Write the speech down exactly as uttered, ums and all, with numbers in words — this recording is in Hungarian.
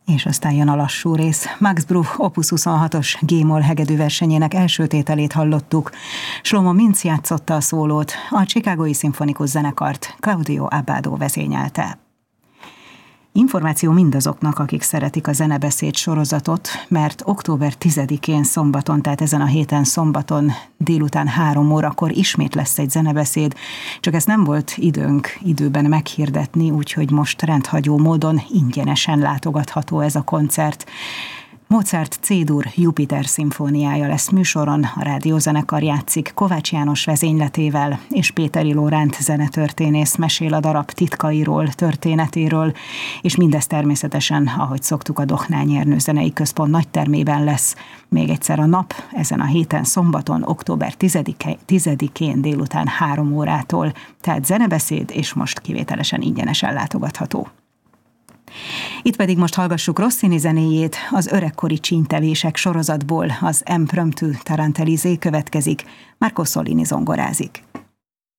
És aztán jön a lassú rész. Max Bruch Opus huszonhatos G-moll hegedűversenyének első tételét hallottuk. Shlomo Mintz játszotta a szólót, a Chicagói Szimfonikus Zenekart Claudio Abbado vezényelte. Információ mindazoknak, akik szeretik a Zenebeszéd sorozatot, mert október tizedikén szombaton, tehát ezen a héten szombaton délután három órakor ismét lesz egy zenebeszéd, csak ezt nem volt időnk időben meghirdetni, úgyhogy most rendhagyó módon ingyenesen látogatható ez a koncert. Mozart C-dur Jupiter szimfóniája lesz műsoron, a rádiózenekar játszik Kovács János vezényletével, és Péteri Lóránt zenetörténész mesél a darab titkairól, történetéről, és mindez természetesen, ahogy szoktuk, a Dohnányi Ernő Zenei Központ nagytermében lesz. Még egyszer a nap, ezen a héten szombaton, október tizedikén délután három órától, tehát zenebeszéd, és most kivételesen ingyenesen látogatható. Itt pedig most hallgassuk Rossini zenéjét, az öregkori csínytevések sorozatból, az Impromptu Tarantelizé következik, Marco Sollini zongorázik.